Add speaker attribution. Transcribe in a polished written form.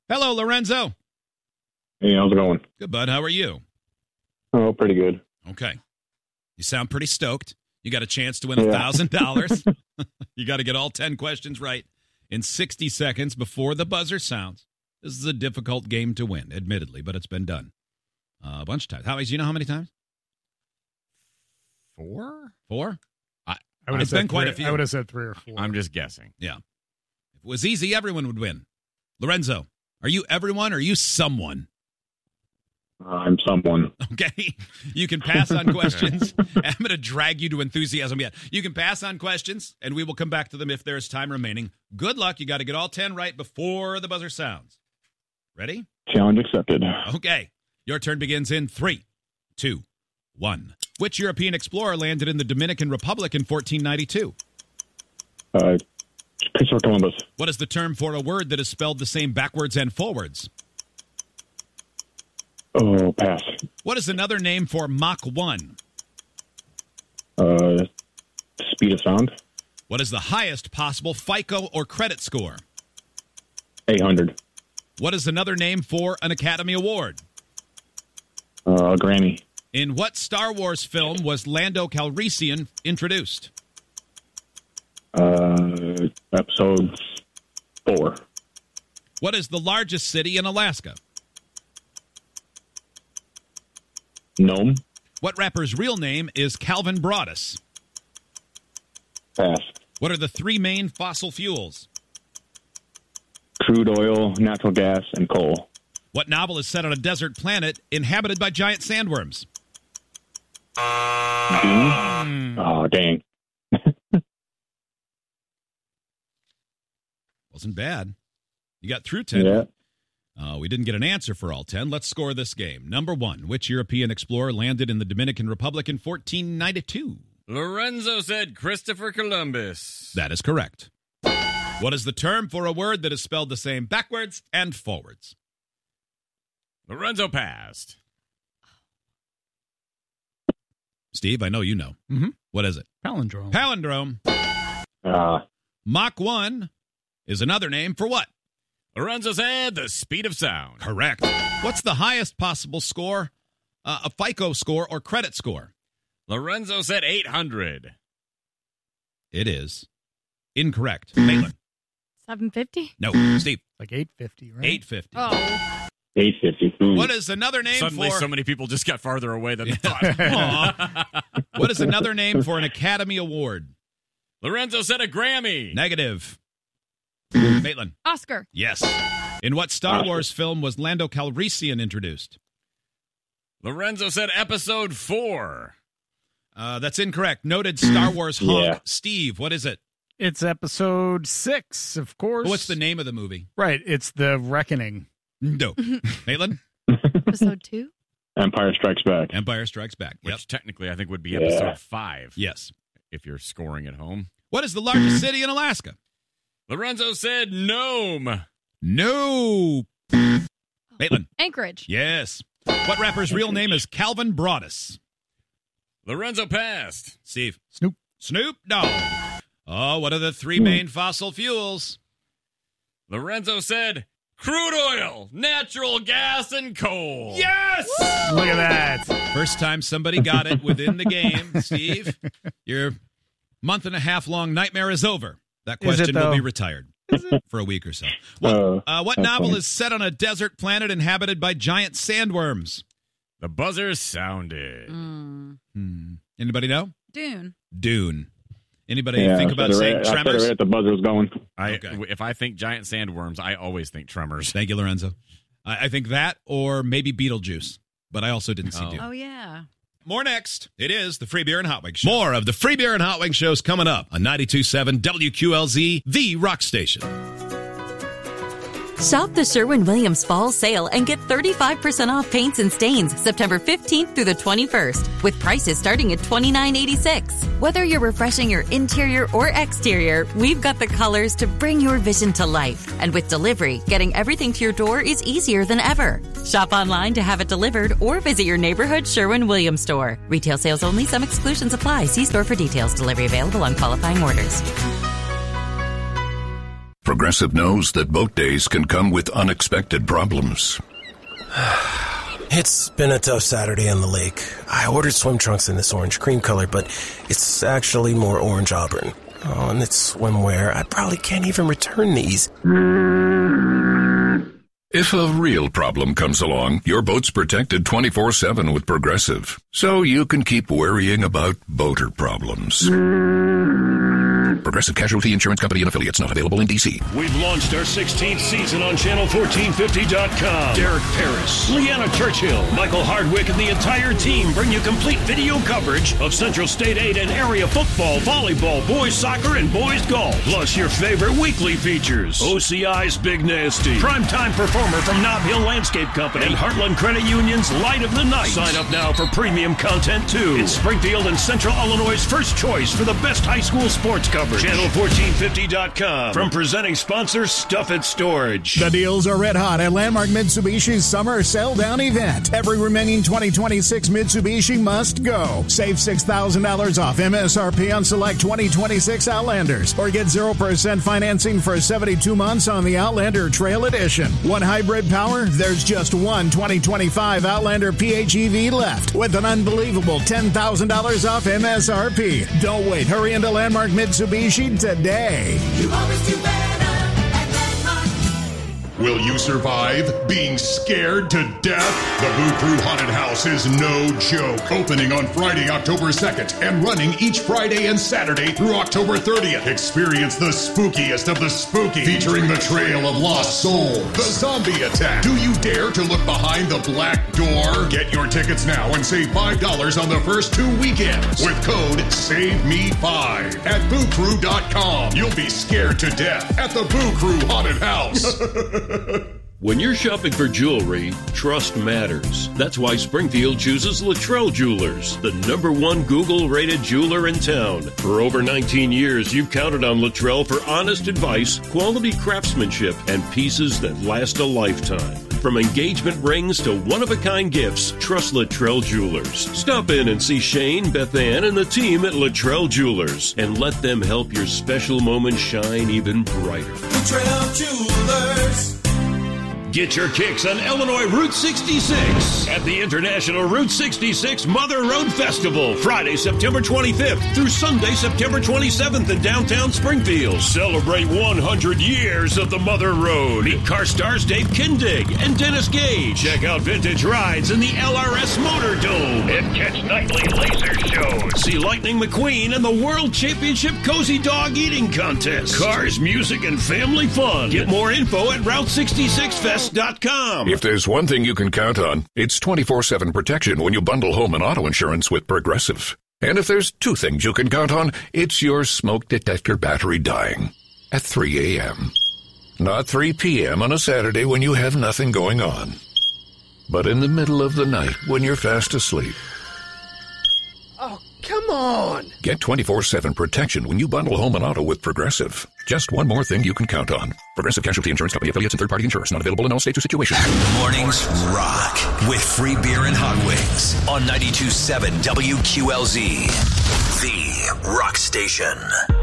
Speaker 1: Hello, Lorenzo.
Speaker 2: Hey, how's it going?
Speaker 1: Good, bud. How are you?
Speaker 2: Oh, pretty good.
Speaker 1: Okay. You sound pretty stoked. You got a chance to win $1,000. You got to get all 10 questions right in 60 seconds before the buzzer sounds. This is a difficult game to win, admittedly, but it's been done a bunch of times. Do you know how many times?
Speaker 3: 4?
Speaker 1: 4?
Speaker 4: I would have
Speaker 1: been quite a few.
Speaker 4: I would have said 3 or 4.
Speaker 3: I'm just guessing.
Speaker 1: Yeah. If it was easy, everyone would win. Lorenzo, are you everyone or are you someone?
Speaker 2: I'm someone.
Speaker 1: Okay. You can pass on questions. I'm going to drag you to enthusiasm yet. You can pass on questions, and we will come back to them if there's time remaining. Good luck. You got to get all 10 right before the buzzer sounds. Ready?
Speaker 2: Challenge accepted.
Speaker 1: Okay. Your turn begins in 3, 2, 1. Which European explorer landed in the Dominican Republic in 1492?
Speaker 2: Christopher Columbus.
Speaker 1: What is the term for a word that is spelled the same backwards and forwards?
Speaker 2: Oh, pass.
Speaker 1: What is another name for Mach 1?
Speaker 2: Speed of sound.
Speaker 1: What is the highest possible FICO or credit score?
Speaker 2: 800.
Speaker 1: What is another name for an Academy Award?
Speaker 2: Granny.
Speaker 1: In what Star Wars film was Lando Calrissian introduced?
Speaker 2: Episode 4.
Speaker 1: What is the largest city in Alaska?
Speaker 2: Nome.
Speaker 1: What rapper's real name is Calvin Broadus?
Speaker 2: Pass.
Speaker 1: What are the 3 main fossil fuels?
Speaker 2: Crude oil, natural gas, and coal.
Speaker 1: What novel is set on a desert planet inhabited by giant sandworms?
Speaker 2: Dune? Oh, dang.
Speaker 1: Wasn't bad. You got through 10.
Speaker 2: Yeah.
Speaker 1: We didn't get an answer for all 10. Let's score this game. Number 1, which European explorer landed in the Dominican Republic in 1492?
Speaker 3: Lorenzo said Christopher Columbus.
Speaker 1: That is correct. What is the term for a word that is spelled the same backwards and forwards?
Speaker 3: Lorenzo passed.
Speaker 1: Steve, I know you know.
Speaker 4: Mm-hmm.
Speaker 1: What is it?
Speaker 4: Palindrome.
Speaker 1: Palindrome. Mach 1 is another name for what?
Speaker 3: Lorenzo said the speed of sound.
Speaker 1: Correct. What's the highest possible score? A FICO score or credit score?
Speaker 3: Lorenzo said 800.
Speaker 1: It is incorrect. Maitland.
Speaker 5: 750?
Speaker 1: No. Steve.
Speaker 4: Like 850, right?
Speaker 1: 850.
Speaker 5: Oh.
Speaker 2: 850.
Speaker 1: What is another name
Speaker 3: Suddenly,
Speaker 1: for...
Speaker 3: so many people just got farther away than they thought.
Speaker 1: Aw. What is another name for an Academy Award?
Speaker 3: Lorenzo said a Grammy.
Speaker 1: Negative. Maitland.
Speaker 5: Oscar.
Speaker 1: Yes. In what Star Wars film was Lando Calrissian introduced?
Speaker 3: Lorenzo said episode 4.
Speaker 1: That's incorrect. Noted Star Wars honk.
Speaker 2: Yeah.
Speaker 1: Steve, what is it?
Speaker 4: It's episode 6, of course.
Speaker 1: What's the name of the movie?
Speaker 4: Right, it's The Reckoning.
Speaker 1: No. Maitland?
Speaker 5: Episode 2?
Speaker 2: Empire Strikes Back.
Speaker 1: Empire Strikes Back.
Speaker 3: Which technically I think would be episode 5.
Speaker 1: Yes.
Speaker 3: If you're scoring at home.
Speaker 1: What is the largest city in Alaska?
Speaker 3: Lorenzo said Nome.
Speaker 1: No. Maitland?
Speaker 5: Anchorage.
Speaker 1: Yes. What rapper's real name is Calvin Broadus?
Speaker 3: Lorenzo passed.
Speaker 1: Steve?
Speaker 4: Snoop.
Speaker 1: Snoop Dogg. Oh, what are the 3 main fossil fuels?
Speaker 3: Lorenzo said crude oil, natural gas, and coal.
Speaker 1: Yes!
Speaker 4: Look at that.
Speaker 1: First time somebody got it within the game. Steve, your month-and-a-half-long nightmare is over. That question will be retired for a week or so. What novel is set on a desert planet inhabited by giant sandworms?
Speaker 3: The buzzer sounded.
Speaker 1: Anybody know?
Speaker 5: Dune.
Speaker 1: Dune. Anybody think about saying Tremors?
Speaker 2: I said it right at the buzzer was going.
Speaker 3: If I think giant sandworms, I always think Tremors.
Speaker 1: Thank you, Lorenzo. I think that or maybe Beetlejuice, but I also didn't see Dune.
Speaker 5: Oh, yeah.
Speaker 1: More next. It is the Free Beer and Hot Wings Show. More of the Free Beer and Hot Wings shows coming up on 92.7 WQLZ, the rock station.
Speaker 6: Shop the Sherwin-Williams Fall Sale and get 35% off paints and stains September 15th through the 21st with prices starting at $29.86. Whether you're refreshing your interior or exterior, we've got the colors to bring your vision to life. And with delivery, getting everything to your door is easier than ever. Shop online to have it delivered or visit your neighborhood Sherwin-Williams store. Retail sales only. Some exclusions apply. See store for details. Delivery available on qualifying orders.
Speaker 7: Progressive knows that boat days can come with unexpected problems.
Speaker 8: It's been a tough Saturday on the lake. I ordered swim trunks in this orange cream color, but it's actually more orange auburn. Oh, and it's swimwear. I probably can't even return these.
Speaker 7: If a real problem comes along, your boat's protected 24/7 with Progressive, so you can keep worrying about boater problems. Progressive Casualty Insurance Company and affiliates, not available in D.C.
Speaker 9: We've launched our 16th season on Channel1450.com. Derek Paris, Leanna Churchill, Michael Hardwick, and the entire team bring you complete video coverage of Central State 8 and area football, volleyball, boys soccer, and boys golf. Plus your favorite weekly features. OCI's Big Nasty, primetime performer from Nob Hill Landscape Company, and Heartland Credit Union's Light of the Night. Sign up now for premium content too. It's Springfield and Central Illinois' first choice for the best high school sports coverage. Channel1450.com. From presenting sponsor Stuff It Storage.
Speaker 10: The deals are red hot at Landmark Mitsubishi's summer sell down event. Every remaining 2026 Mitsubishi must go. Save $6,000 off MSRP on select 2026 Outlanders, or get 0% financing for 72 months on the Outlander Trail Edition. One hybrid power, there's just one 2025 Outlander PHEV left with an unbelievable $10,000 off MSRP. Don't wait. Hurry into Landmark Mitsubishi today.
Speaker 11: You always do better at Landmark.
Speaker 12: Will you survive being scared to death? The Boo Crew Haunted House is no joke. Opening on Friday, October 2nd, and running each Friday and Saturday through October 30th. Experience the spookiest of the spooky, featuring the Trail of Lost Souls, the Zombie Attack. Do you dare to look behind the black door? Get your tickets now and save $5 on the first 2 weekends with code SAVEME5 at BooCrew.com. You'll be scared to death at the Boo Crew Haunted House.
Speaker 9: When you're shopping for jewelry, trust matters. That's why Springfield chooses Luttrell Jewelers, the #1 Google-rated jeweler in town. For over 19 years, you've counted on Luttrell for honest advice, quality craftsmanship, and pieces that last a lifetime. From engagement rings to one-of-a-kind gifts, trust Luttrell Jewelers. Stop in and see Shane, Beth Ann, and the team at Luttrell Jewelers, and let them help your special moment shine even brighter.
Speaker 11: Luttrell Jewelers.
Speaker 9: Get your kicks on Illinois Route 66 at the International Route 66 Mother Road Festival, Friday, September 25th through Sunday, September 27th in downtown Springfield. Celebrate 100 years of the Mother Road. Meet car stars Dave Kindig and Dennis Gage. Check out vintage rides in the LRS Motor Dome and catch nightly laser shows. See Lightning McQueen and the World Championship Cozy Dog Eating Contest. Cars, music, and family fun. Get more info at Route66Fest.com.
Speaker 7: If there's one thing you can count on, it's 24/7 protection when you bundle home and auto insurance with Progressive. And if there's two things you can count on, it's your smoke detector battery dying at 3 a.m. Not 3 p.m. on a Saturday when you have nothing going on, but in the middle of the night when you're fast asleep.
Speaker 13: Oh, come on!
Speaker 7: Get 24/7 protection when you bundle home and auto with Progressive. Just one more thing you can count on. Progressive Casualty Insurance Company, affiliates, and third-party insurers. Not available in all states or situations.
Speaker 14: Mornings rock with free beer and hot wings on 92.7 WQLZ, the rock station.